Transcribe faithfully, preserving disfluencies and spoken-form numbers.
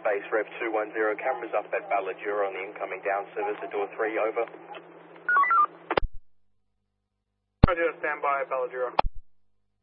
base, Rev two one zero, cameras up at Balladura on the incoming down service at door three, over. Roger, stand by at Balladura.